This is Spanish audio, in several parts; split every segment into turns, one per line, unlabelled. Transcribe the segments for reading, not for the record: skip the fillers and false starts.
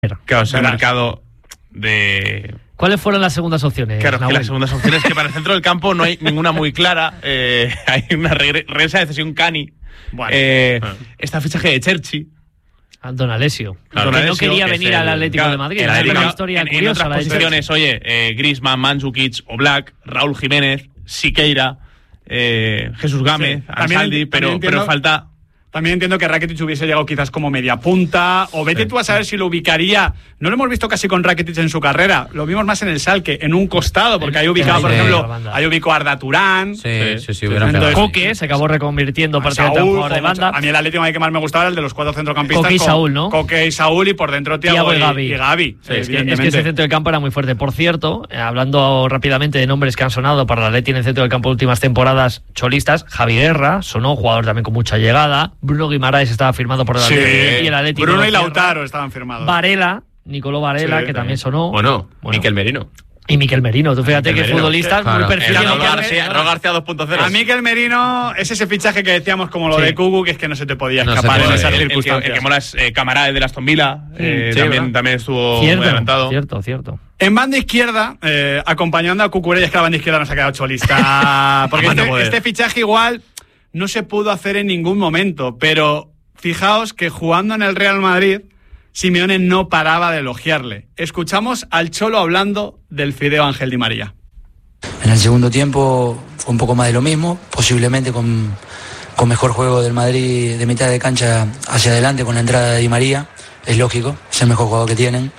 Claro, es el mercado de...
¿Cuáles fueron las segundas opciones?
Claro, que las segundas opciones que para el centro del campo no hay ninguna muy clara. Hay una regresa de cesión Cani.
Bueno,
está el fichaje de Cherchi.
Don Alessio.
Claro,
que no quería venir al Atlético de Madrid.
Era
una historia
en otras posiciones, Griezmann, Mandzukic, Oblak, Raúl Jiménez, Siqueira, Jesús Gámez, Ansaldi, pero falta...
También entiendo que Rakitic hubiese llegado quizás como media punta, o vete tú a saber si lo ubicaría. No lo hemos visto casi con Rakitic en su carrera, lo vimos más en el Schalke, en un costado, porque ahí ubicaba, por ejemplo, ahí ubicó a Arda Turán.
Coque se acabó reconvirtiendo prácticamente en un jugador de banda.
A mí el Atlético que más me gustaba era el de los 4 centrocampistas.
Coque y Saúl, ¿no?
Coque y Saúl, y por dentro Thiago y Gavi.
Es que ese centro del campo era muy fuerte. Por cierto, hablando rápidamente de nombres que han sonado para el Atlético en el centro del campo en últimas temporadas cholistas, Javi Guerra sonó, jugador también con mucha llegada. Bruno Guimaraes estaba firmado por el Atlético y el Atlético.
Bruno y Lautaro estaban firmados.
Nicolò Varela, que también sonó.
Bueno, Miquel Merino.
Y Miquel Merino, tú fíjate que futbolistas muy perfilados.
Ro García 2.0.
A Miquel Merino es ese fichaje que decíamos como lo de Kugu, que es que no se te podía escapar en esas circunstancias.
El que mola es Camarade de Aston Villa, también estuvo muy adelantado.
Cierto.
En banda izquierda, acompañando a Cucurella, es que la banda izquierda nos ha quedado cholista. Porque este fichaje igual no se pudo hacer en ningún momento, pero fijaos que jugando en el Real Madrid, Simeone no paraba de elogiarle. Escuchamos al Cholo hablando del Fideo Ángel Di María.
En el segundo tiempo fue un poco más de lo mismo, posiblemente con mejor juego del Madrid de mitad de cancha hacia adelante con la entrada de Di María. Es lógico, es el mejor jugador que tienen.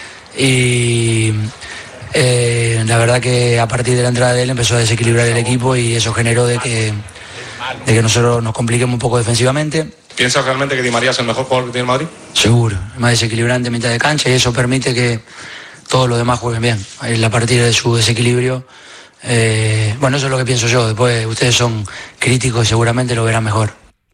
Y la verdad que a partir de la entrada de él empezó a desequilibrar el equipo y eso generó de que nosotros nos compliquemos un poco defensivamente.
¿Piensas realmente que Di María es el mejor jugador que tiene el Madrid?
Seguro, más desequilibrante en mitad de cancha y eso permite que todos los demás jueguen bien. A partir de su desequilibrio, bueno, eso es lo que pienso yo. Después ustedes son críticos y seguramente lo verán mejor.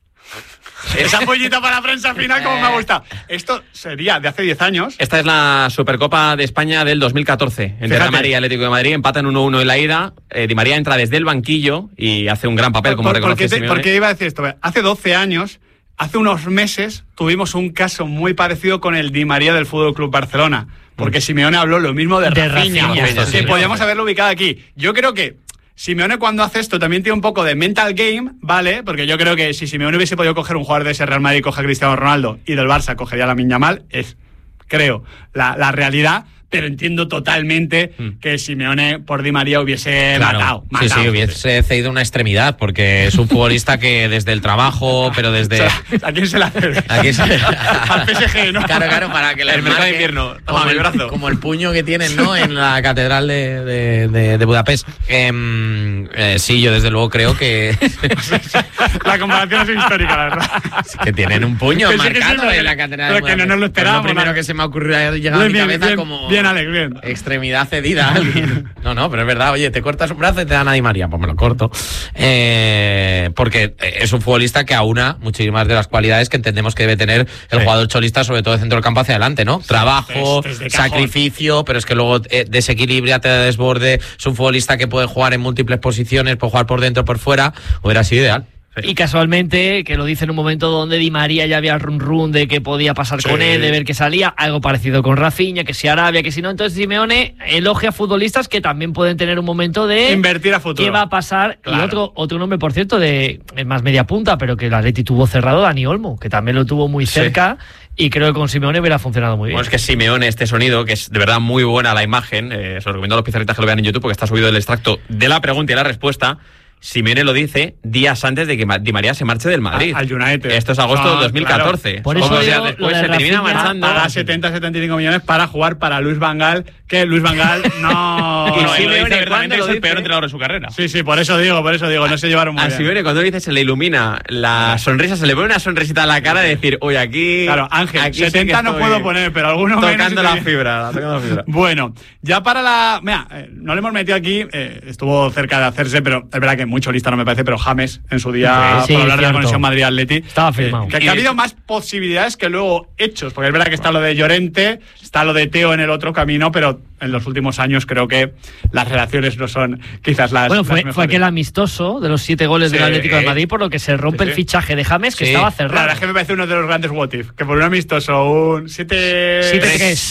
Esa pollita para la prensa final, como me gusta. Esto sería de hace 10 años.
Esta es la Supercopa de España del 2014. Entre Real Madrid y Atlético de Madrid. Empatan 1-1 en la ida. Di María entra desde el banquillo y hace un gran papel, como reconoce Simeone.
¿Por qué iba a decir esto? Hace 12 años, hace unos meses, tuvimos un caso muy parecido con el Di María del Fútbol Club Barcelona. Porque Simeone habló lo mismo de Rafinha. Que podíamos haberlo ubicado aquí. Yo creo que Simeone, cuando hace esto, también tiene un poco de mental game, ¿vale? Porque yo creo que si Simeone hubiese podido coger un jugador de ese Real Madrid, coge a Cristiano Ronaldo, y del Barça cogería a Lamine Yamal, es, creo, la realidad. Pero entiendo totalmente que Simeone por Di María hubiese matado.
Sí, hubiese cedido una extremidad, porque es un futbolista que desde el trabajo, pero desde...
O sea, ¿a quién se la hace? Al PSG, ¿no?
Claro, para que
el mercado de invierno. Toma mi brazo.
Como el puño que tienen, ¿no? En la catedral de Budapest. Sí, yo desde luego creo que...
La comparación es histórica, la verdad.
Que tienen un puño marcado en la catedral de Budapest.
Pero que no nos lo esperábamos.
Lo primero que se me ha ocurrido llegar a mi cabeza como...
Bien, Alex, bien.
Extremidad cedida a alguien. No, pero es verdad. Oye, te cortas un brazo y te dan a Di María. Pues me lo corto. Porque es un futbolista que aúna muchísimas de las cualidades que entendemos que debe tener el jugador cholista, sobre todo de centro del campo hacia adelante, ¿no? Trabajo, sacrificio, pero es que luego desequilibra, te desborde. Es un futbolista que puede jugar en múltiples posiciones, puede jugar por dentro, por fuera. Hubiera sido ideal.
Y casualmente, que lo dice en un momento donde Di María ya había run de que podía pasar con él, de ver que salía, algo parecido con Rafinha, que si Arabia, que si no. Entonces Simeone elogia a futbolistas que también pueden tener un momento de
invertir a futuro.
¿Qué va a pasar? Claro. Y otro nombre, por cierto, es más media punta, pero que el Atleti tuvo cerrado, Dani Olmo, que también lo tuvo muy cerca. Y creo que con Simeone hubiera funcionado muy bien.
Bueno, es que Simeone, este sonido, que es de verdad muy buena la imagen, se lo recomiendo a los pizarritas que lo vean en YouTube, porque está subido el extracto de la pregunta y la respuesta. Simeone lo dice días antes de que Di María se marche del Madrid.
Al United.
Esto es agosto del 2014.
Claro. Por eso
después se termina marchando.
Paga 70-75 millones para jugar para Luis Van Gaal, que Luis Van Gaal no...
Y Simeone, ¿cuándo es el peor entrenador de su carrera?
Sí, por eso digo, no se llevaron muy bien.
A Simeone, cuando dice, se le ilumina la sonrisa, se le pone una sonrisita a la cara de decir, oye, aquí...
Claro, Ángel, aquí 70 no puedo poner, pero algunos
tocando la fibra.
Bueno, ya para la... Mira, no le hemos metido aquí, estuvo cerca de hacerse, pero es verdad que muy cholista no me parece, pero James en su día,
sí,
por hablar de la
cierto.
conexión Madrid-Atleti,
estaba firmado.
que ha habido más posibilidades que luego hechos, porque es verdad que está lo de Llorente, está lo de Teo en el otro camino, pero en los últimos años creo que las relaciones no son quizás las mejores.
Fue aquel amistoso de los 7 goles del Atlético de Madrid, por lo que se rompe el fichaje de James, que estaba cerrado.
La verdad es que me parece uno de los grandes what if, que por un amistoso, un 7-3